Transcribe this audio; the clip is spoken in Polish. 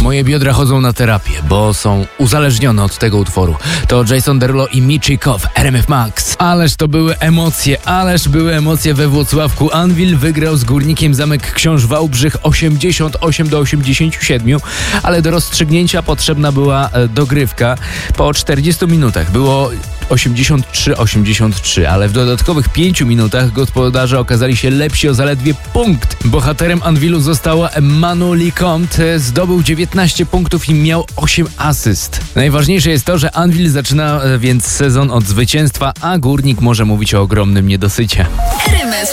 Moje biodra chodzą na terapię, bo są uzależnione od tego utworu. To Jason Derulo i Michi Kow, RMF Max. Ależ były emocje we Włocławku. Anvil wygrał z Górnikiem Zamek Książ Wałbrzych 88-87, ale do rozstrzygnięcia potrzebna była dogrywka. Po 40 minutach było 83-83, ale w dodatkowych 5 minutach gospodarze okazali się lepsi o zaledwie punkt. Bohaterem Anvilu została Manu Lecomte, zdobył 19 punktów i miał 8 asyst. Najważniejsze jest to, że Anvil zaczyna więc sezon od zwycięstwa, a Górnik może mówić o ogromnym niedosycie. RMF